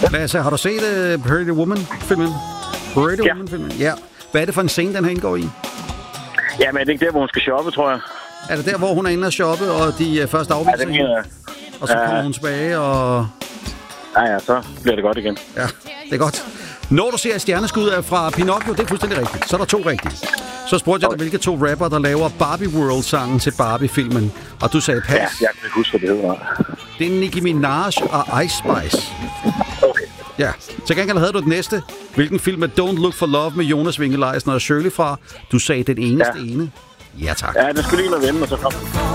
Lasse, har du set Pretty Woman-filmen? Woman-filmen? Ja. Hvad er det for en scene, den her indgår i? Ja, men er det ikke der, hvor hun skal shoppe, tror jeg? Er det der, hvor hun er inde og shoppe, og de først afviser hende? Og så kommer hun tilbage, og... Ja, så bliver det godt igen. Ja, det er godt. Når du ser stjerneskud fra Pinocchio, det er fuldstændig rigtigt. Så er der 2 rigtige. Så spurgte jeg dig, hvilke 2 rapper, der laver Barbie World-sangen til Barbie-filmen. Og du sagde pas. Ja, jeg kan ikke huske, hvad det hedder. Det er Nicki Minaj og Ice Spice. Okay. Ja, til gengæld havde du det næste. Hvilken film er Don't Look for Love med Jonas Winge Leisner og Shirley fra? Du sagde den eneste ene. Ja, tak. Ja, den skulle lige med vende, og så kom